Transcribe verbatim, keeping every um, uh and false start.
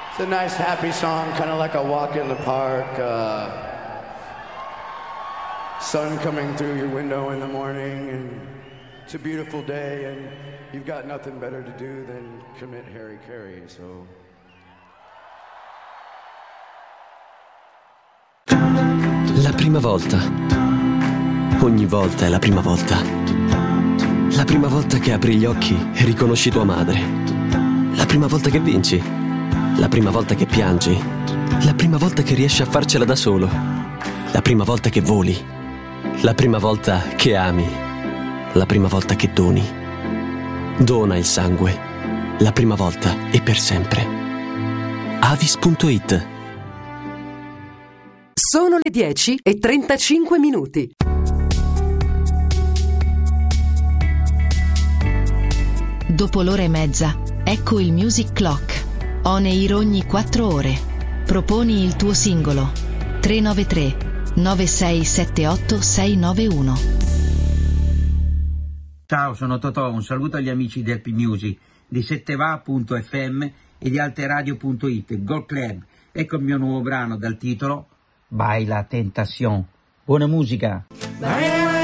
It's a nice happy song, kind of like a walk in the park, uh, sun coming through your window in the morning, and it's a beautiful day, and you've got nothing better to do than commit Harry Carey, so... La prima volta. Ogni volta è la prima volta. La prima volta che apri gli occhi e riconosci tua madre. La prima volta che vinci. La prima volta che piangi. La prima volta che riesci a farcela da solo. La prima volta che voli. La prima volta che ami. La prima volta che doni. Dona il sangue. La prima volta e per sempre. Avis punto it. Sono le dieci e trentacinque minuti. Dopo l'ora e mezza, ecco il Music Clock. On air ogni quattro ore. Proponi il tuo singolo. tre nove tre nove sei sette otto sei nove uno. Ciao, sono Totò, un saluto agli amici del P-Music, di setteva punto effe emme e di alteradio punto it, Gold Club. Ecco il mio nuovo brano dal titolo Baila Tentación. Buona musica!